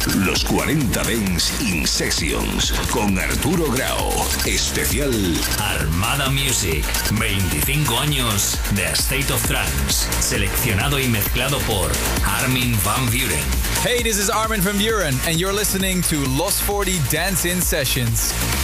Los 40 Dance in Sessions con Arturo Grau. Especial Armada Music. 25 años de A State of Trance. Seleccionado y mezclado por Armin van Buuren. Hey, this is Armin van Buuren, and you're listening to Los 40 Dance in Sessions.